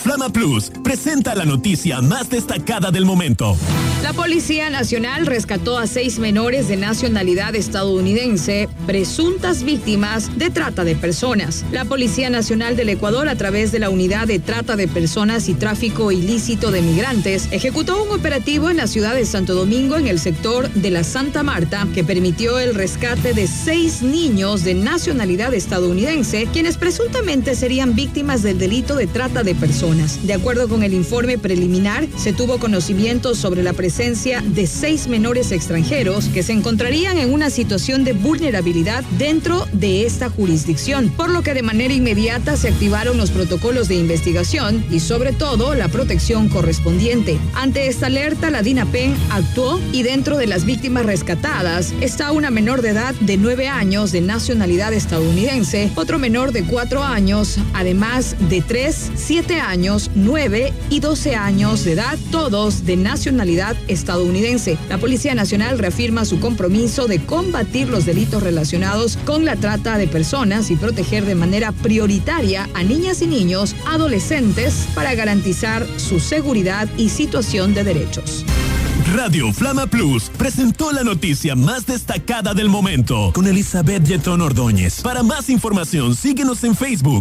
Flama Plus presenta la noticia más destacada del momento. La Policía Nacional rescató a 6 menores de nacionalidad estadounidense, presuntas víctimas de trata de personas. La Policía Nacional del Ecuador, a través de la Unidad de Trata de Personas y Tráfico Ilícito de Migrantes, ejecutó un operativo en la ciudad de Santo Domingo, en el sector de la Santa Marta, que permitió el rescate de 6 niños de nacionalidad estadounidense, quienes presuntamente serían víctimas del delito de trata de personas. De acuerdo con el informe preliminar, se tuvo conocimiento sobre la presencia de 6 menores extranjeros que se encontrarían en una situación de vulnerabilidad dentro de esta jurisdicción, por lo que de manera inmediata se activaron los protocolos de investigación y sobre todo la protección correspondiente. Ante esta alerta, la DINAPEN actuó y dentro de las víctimas rescatadas está una menor de edad de 9 años de nacionalidad estadounidense, otro menor de 4 años, además de 3, 7 años, 9 y 12 años de edad, todos de nacionalidad estadounidense. La Policía Nacional reafirma su compromiso de combatir los delitos relacionados con la trata de personas y proteger de manera prioritaria a niñas y niños, adolescentes, para garantizar su seguridad y situación de derechos. Radio Flama Plus presentó la noticia más destacada del momento con Elizabeth Yetón Ordóñez. Para más información, síguenos en Facebook.